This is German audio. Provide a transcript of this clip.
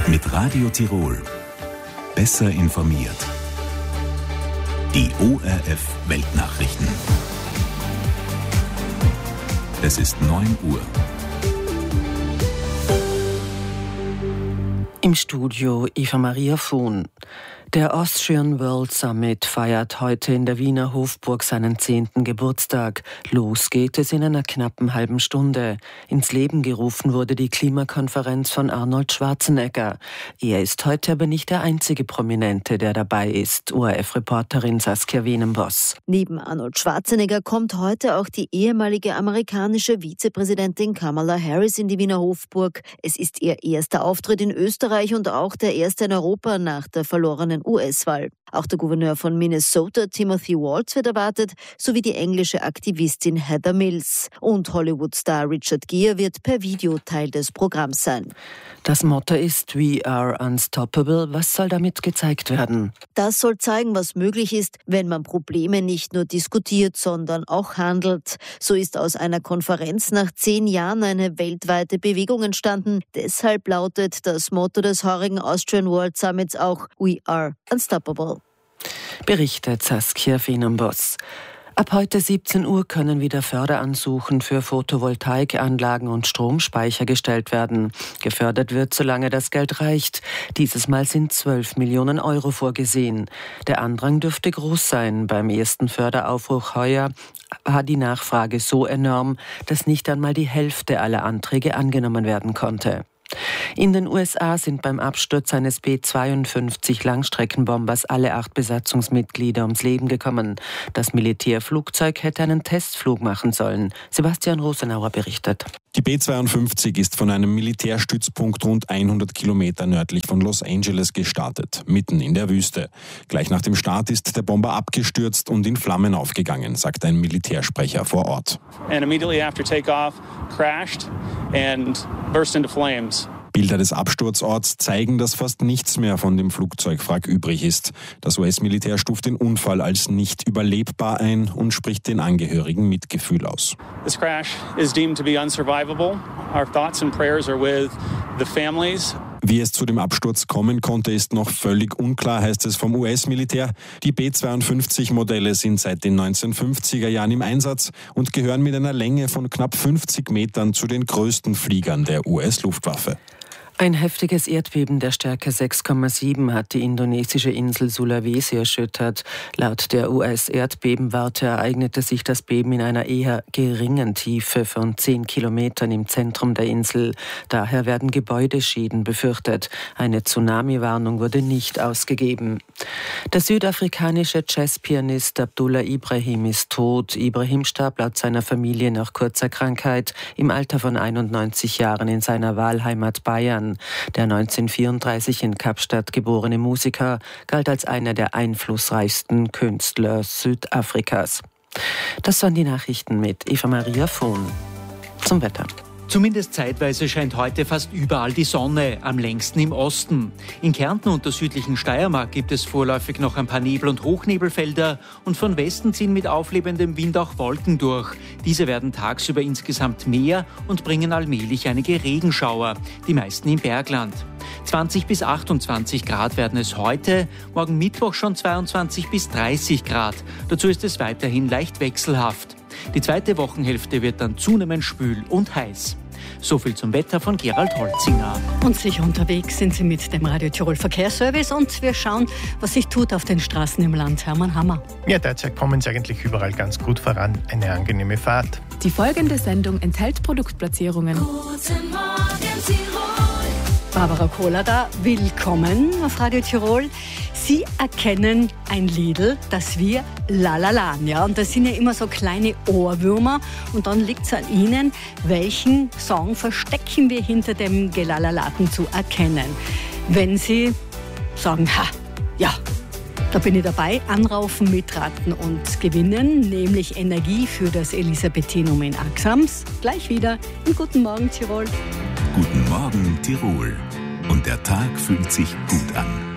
Mit Radio Tirol. Besser informiert. Die ORF Weltnachrichten. Es ist 9 Uhr. Im Studio Eva Maria Fuhn. Der Austrian World Summit feiert heute in der Wiener Hofburg seinen 10. Geburtstag. Los geht es in einer knappen halben Stunde. Ins Leben gerufen wurde die Klimakonferenz von Arnold Schwarzenegger. Er ist heute aber nicht der einzige Prominente, der dabei ist. ORF-Reporterin Saskia Wenenboss. Neben Arnold Schwarzenegger kommt heute auch die ehemalige amerikanische Vizepräsidentin Kamala Harris in die Wiener Hofburg. Es ist ihr erster Auftritt in Österreich und auch der erste in Europa nach der verlorenen US-Wahl. Auch der Gouverneur von Minnesota, Timothy Walz, wird erwartet, sowie die englische Aktivistin Heather Mills. Und Hollywood-Star Richard Gere wird per Video Teil des Programms sein. Das Motto ist We are unstoppable. Was soll damit gezeigt werden? Das soll zeigen, was möglich ist, wenn man Probleme nicht nur diskutiert, sondern auch handelt. So ist aus einer Konferenz nach 10 Jahren eine weltweite Bewegung entstanden. Deshalb lautet das Motto des heurigen Austrian World Summits auch We are unstoppable. Berichtet Saskia Wenenboss. Ab heute 17 Uhr können wieder Förderansuchen für Photovoltaikanlagen und Stromspeicher gestellt werden. Gefördert wird, solange das Geld reicht. Dieses Mal sind 12 Millionen Euro vorgesehen. Der Andrang dürfte groß sein. Beim ersten Förderaufruf heuer war die Nachfrage so enorm, dass nicht einmal die Hälfte aller Anträge angenommen werden konnte. In den USA sind beim Absturz eines B-52 Langstreckenbombers alle 8 Besatzungsmitglieder ums Leben gekommen. Das Militärflugzeug hätte einen Testflug machen sollen. Sebastian Rosenauer berichtet. Die B-52 ist von einem Militärstützpunkt rund 100 Kilometer nördlich von Los Angeles gestartet, mitten in der Wüste. Gleich nach dem Start ist der Bomber abgestürzt und in Flammen aufgegangen, sagt ein Militärsprecher vor Ort. And immediately after takeoff crashed and burst into flames. Bilder des Absturzorts zeigen, dass fast nichts mehr von dem Flugzeugwrack übrig ist. Das US-Militär stuft den Unfall als nicht überlebbar ein und spricht den Angehörigen Mitgefühl aus. This crash is deemed to be unsurvivable. Our thoughts and prayers are with the families. Wie es zu dem Absturz kommen konnte, ist noch völlig unklar, heißt es vom US-Militär. Die B-52-Modelle sind seit den 1950er Jahren im Einsatz und gehören mit einer Länge von knapp 50 Metern zu den größten Fliegern der US-Luftwaffe. Ein heftiges Erdbeben der Stärke 6,7 hat die indonesische Insel Sulawesi erschüttert. Laut der US-Erdbebenwarte ereignete sich das Beben in einer eher geringen Tiefe von 10 Kilometern im Zentrum der Insel. Daher werden Gebäudeschäden befürchtet. Eine Tsunami-Warnung wurde nicht ausgegeben. Der südafrikanische Jazzpianist Abdullah Ibrahim ist tot. Ibrahim starb laut seiner Familie nach kurzer Krankheit im Alter von 91 Jahren in seiner Wahlheimat Bayern. Der 1934 in Kapstadt geborene Musiker galt als einer der einflussreichsten Künstler Südafrikas. Das waren die Nachrichten mit Eva Maria Fuhn. Zum Wetter. Zumindest zeitweise scheint heute fast überall die Sonne, am längsten im Osten. In Kärnten und der südlichen Steiermark gibt es vorläufig noch ein paar Nebel- und Hochnebelfelder und von Westen ziehen mit auflebendem Wind auch Wolken durch. Diese werden tagsüber insgesamt mehr und bringen allmählich einige Regenschauer, die meisten im Bergland. 20 bis 28 Grad werden es heute, morgen Mittwoch schon 22 bis 30 Grad. Dazu ist es weiterhin leicht wechselhaft. Die zweite Wochenhälfte wird dann zunehmend schwül und heiß. So viel zum Wetter von Gerald Holzinger. Und sicher unterwegs sind Sie mit dem Radio Tirol Verkehrsservice und wir schauen, was sich tut auf den Straßen im Land. Hermann Hammer. Ja, derzeit kommen Sie eigentlich überall ganz gut voran. Eine angenehme Fahrt. Die folgende Sendung enthält Produktplatzierungen. Guten Morgen, Tirol. Barbara Kohler da, willkommen auf Radio Tirol. Sie erkennen ein Liedl, das wir Lalala'n, ja, und das sind ja immer so kleine Ohrwürmer und dann liegt es an Ihnen, welchen Song verstecken wir hinter dem Gelalalaten zu erkennen. Wenn Sie sagen, ja, da bin ich dabei, anraufen, mitraten und gewinnen, nämlich Energie für das Elisabethinum in Axams. Gleich wieder im Guten Morgen Tirol. Guten Morgen Tirol. Und der Tag fühlt sich gut an.